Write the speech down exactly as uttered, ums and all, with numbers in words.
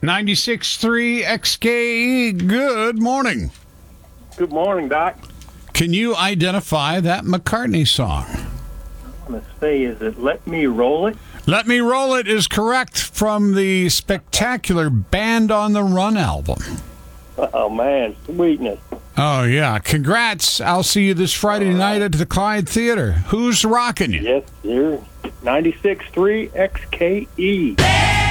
ninety-six point three X K E, good morning. Good morning, Doc. Can you identify that McCartney song? I'm going to say, is it Let Me Roll It? Let Me Roll It is correct, from the spectacular Band on the Run album. Oh, man, sweetness. Oh, yeah. Congrats. I'll see you this Friday All right. night at the Clyde Theater. Who's rocking you? Yes, sir. ninety-six point three X K E.